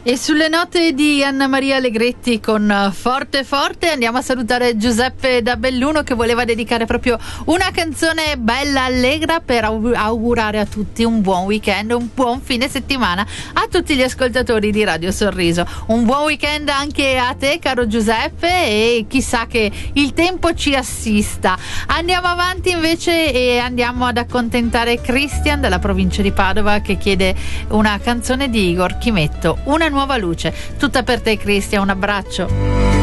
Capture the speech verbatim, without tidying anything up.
E sulle note di Anna Maria Allegretti con Forte Forte andiamo a salutare Giuseppe da Belluno, che voleva dedicare proprio una canzone bella, allegra, per augurare a tutti un buon weekend, un buon fine settimana a tutti gli ascoltatori di Radio Sorriso. Un buon weekend anche a te, caro Giuseppe, e chissà che il tempo ci assista. Andiamo avanti invece e andiamo ad accontentare Christian dalla provincia di Padova, che chiede una canzone di Igor Chimetto, Una nuova luce. Tutta per te, Cristian, un abbraccio.